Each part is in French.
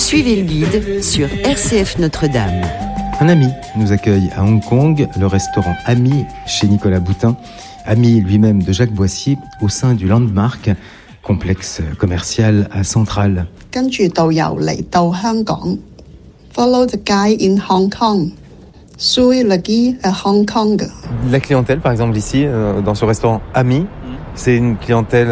Suivez le guide sur RCF Notre-Dame. Un ami nous accueille à Hong Kong, le restaurant Ami chez Nicolas Boutin. Ami lui-même de Jacques Boissy au sein du Landmark, complexe commercial à Centrale. 跟住導遊嚟到香港 ，follow the guy in Hong Kong, suivre le guide à Hong Kong. La clientèle, par exemple, ici, dans ce restaurant Ami, c'est une clientèle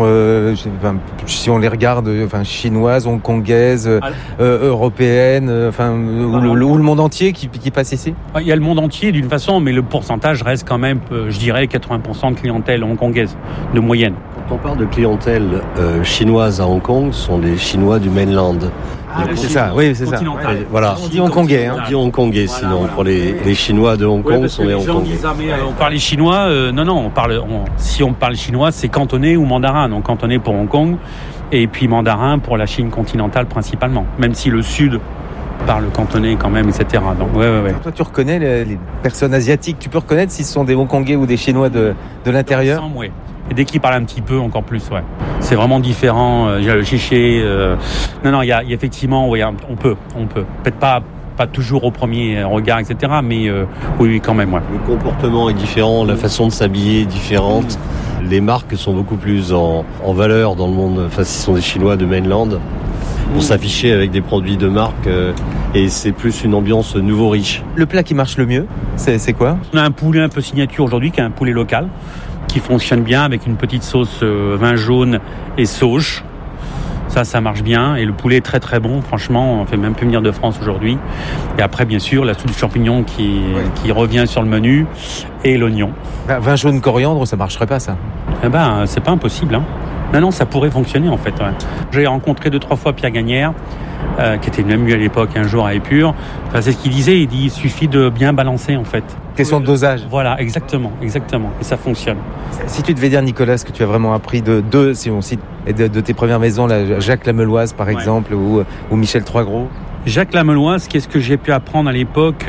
si on les regarde, chinoise, hongkongaise, européenne, ou le monde entier qui passe ici. Il y a le monde entier d'une façon, mais le pourcentage reste quand même, je dirais, 80% de clientèle hongkongaise, de moyenne. Quand on parle de clientèle chinoise à Hong Kong, ce sont des Chinois du mainland. C'est ça, oui, c'est ça. Voilà. On dit hongkongais. On dit hongkongais, sinon pour les Chinois de Hong Kong sont les hongkongais. On parle chinois, si on parle chinois, c'est cantonais ou mandarin. Donc cantonais pour Hong Kong et puis mandarin pour la Chine continentale principalement. Même si le sud parle cantonais quand même, etc. Donc ouais. Toi, tu reconnais les personnes asiatiques. Tu peux reconnaître si ce sont des hongkongais ou des Chinois de l'intérieur. Oui. Et dès qu'ils parlent un petit peu, encore plus, ouais. C'est vraiment différent. Il y a le chiché. Il y a effectivement, oui, on peut. Peut-être pas toujours au premier regard, etc. Mais oui, quand même, ouais. Le comportement est différent, la façon de s'habiller est différente. Les marques sont beaucoup plus en valeur dans le monde. Enfin, ce sont des Chinois de mainland. Pour s'afficher avec des produits de marque et c'est plus une ambiance nouveau riche. Le plat qui marche le mieux, c'est quoi ? On a un poulet un peu signature aujourd'hui, qui est un poulet local, qui fonctionne bien avec une petite sauce vin jaune et sauge. Ça marche bien. Et le poulet est très très bon, franchement. On fait même plus venir de France aujourd'hui. Et après, bien sûr, la soupe de champignons qui revient sur le menu et l'oignon. Vin jaune coriandre, ça marcherait pas, ça ? C'est pas impossible, hein. Non, ça pourrait fonctionner en fait. Ouais. J'ai rencontré 2-3 fois Pierre Gagnère, qui était même lui à l'époque un jour à Épure. C'est ce qu'il disait. Il dit il suffit de bien balancer en fait. Question de dosage. Voilà, exactement. Et ça fonctionne. Si tu devais dire, Nicolas, ce que tu as vraiment appris si on cite de tes premières maisons, là, Jacques Lameloise par exemple, ou Michel Troisgros. Jacques Lameloise, qu'est-ce que j'ai pu apprendre à l'époque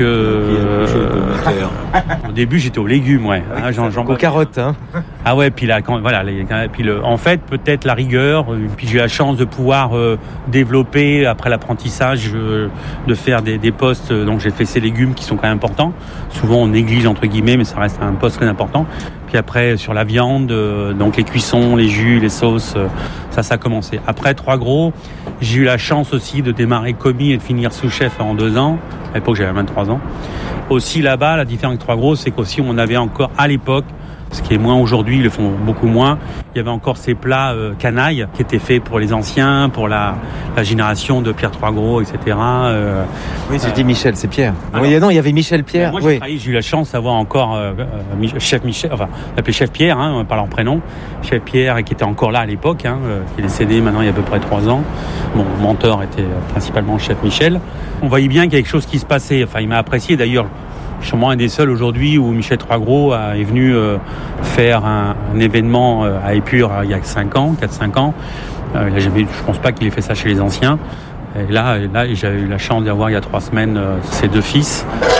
Au début, j'étais aux légumes, ouais. Aux carottes, hein. Ah ouais, puis là, en fait, peut-être la rigueur. Puis j'ai eu la chance de pouvoir développer après l'apprentissage, de faire des postes. Donc j'ai fait ces légumes qui sont quand même importants. Souvent on néglige entre guillemets, mais ça reste un poste très important. Puis après sur la viande, donc les cuissons, les jus, les sauces, ça a commencé. Après Troisgros, j'ai eu la chance aussi de démarrer commis et de finir sous-chef en 2 ans. À l'époque j'avais 23 ans. Aussi là-bas, la différence avec Troisgros, c'est qu'aussi on avait encore à l'époque, ce qui est moins aujourd'hui, ils le font beaucoup moins. Il y avait encore ces plats canailles qui étaient faits pour les anciens, pour la génération de Pierre Troisgros, etc. Oui, je dis Michel, c'est Pierre. Il y avait Michel Pierre. Moi, j'ai eu la chance d'avoir encore chef Michel, l'appelait chef Pierre, par leur prénom. Chef Pierre, qui était encore là à l'époque, qui est décédé maintenant il y a à peu près 3 ans. Mon mentor était principalement chef Michel. On voyait bien qu'il y avait quelque chose qui se passait. Enfin, il m'a apprécié d'ailleurs. Je suis sûrement un des seuls aujourd'hui où Michel Troisgros est venu faire un événement à Épure il y a 4-5 ans. Je pense pas qu'il ait fait ça chez les anciens. Et là, j'ai eu la chance d'avoir il y a 3 semaines ses 2 fils